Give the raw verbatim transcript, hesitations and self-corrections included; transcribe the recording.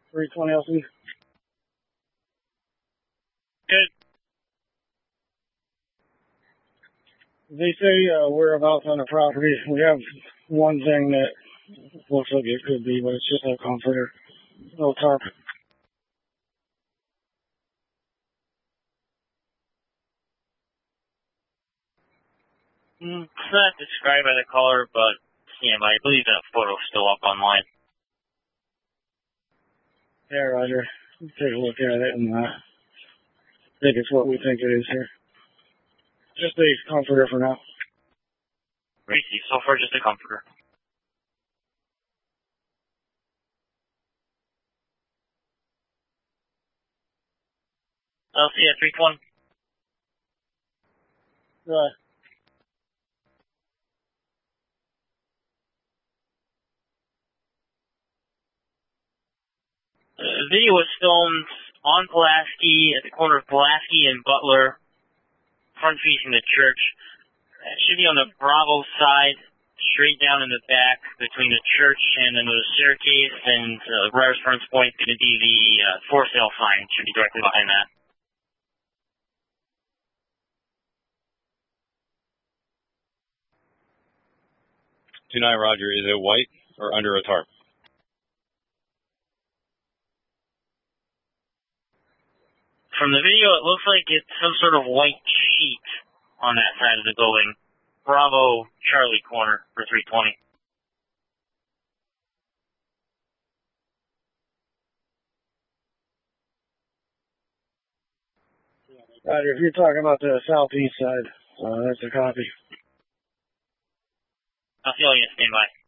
three twenty L C. Good. They say uh, whereabouts on the property. We have one thing that looks like it could be, but it's just a comforter. No tarp. Mm, it's not described by the caller, but yeah, I believe that photo's still up online. Yeah, Roger. Take a look at it, and uh, I think it's what we think it is here. Just a comforter for now. Receive. So far, just a comforter. I'll see you at three twenty. Right. The video was filmed on Pulaski, at the corner of Pulaski and Butler, front facing the church. It should be on the Bravo side, straight down in the back between the church and then the staircase, and uh, right as front point is going to be the uh, for sale sign. Should be directly behind that. two nine, Roger. Is it white or under a tarp? From the video, it looks like it's some sort of white sheet on that side of the building. Bravo, Charlie corner for three twenty. Roger, if you're talking about the southeast side, uh, that's a copy. I'll see you. Stand by.